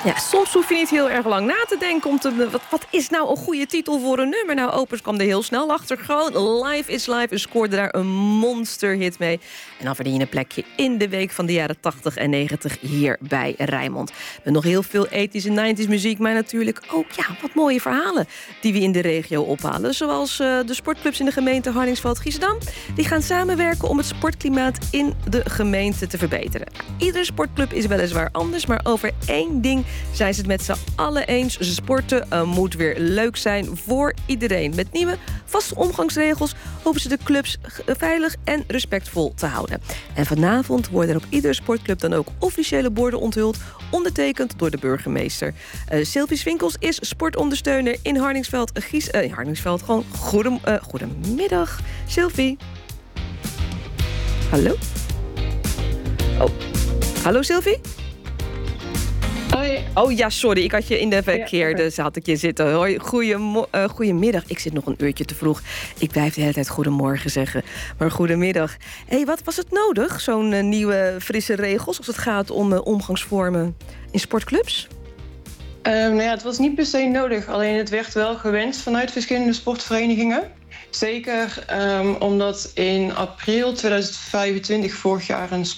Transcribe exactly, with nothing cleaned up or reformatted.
Ja, soms hoef je niet heel erg lang na te denken om te... Wat, wat is nou een goede titel voor een nummer? Nou, Opus kwam er heel snel achter. Gewoon Life is Life en scoorde daar een monsterhit mee. En dan verdien je een plekje in de week van de jaren tachtig en negentig hier bij Rijnmond. Met nog heel veel ethisch en nineties muziek, maar natuurlijk ook ja, wat mooie verhalen die we in de regio ophalen. Zoals uh, de sportclubs in de gemeente Hardingsveld-Giessendam. Die gaan samenwerken om het sportklimaat in de gemeente te verbeteren. Iedere sportclub is weliswaar anders, maar over één ding zijn ze het met z'n allen eens. Sporten uh, moet weer leuk zijn voor iedereen. Met nieuwe vaste omgangsregels hopen ze de clubs veilig en respectvol te houden. En vanavond worden er op iedere sportclub dan ook officiële borden onthuld, ondertekend door de burgemeester. Uh, Sylvie Swinkels is sportondersteuner in Hardingsveld. Uh, Gies, uh, Hardingsveld, gewoon goedem, uh, goedemiddag. Sylvie. Hallo? Oh. Hallo Sylvie? Hoi. Oh ja, sorry, ik had je in de verkeerde, Ja, dus had ik je zitten. Hoi, goeiemo- uh, goedemiddag. Ik zit nog een uurtje te vroeg. Ik blijf de hele tijd goedemorgen zeggen. Maar goedemiddag. Hé, hey, wat was het nodig, zo'n uh, nieuwe frisse regels... als het gaat om uh, omgangsvormen in sportclubs? Um, nou ja, het was niet per se nodig. Alleen het werd wel gewenst vanuit verschillende sportverenigingen. Zeker um, omdat in april tweeduizend vijfentwintig vorig jaar een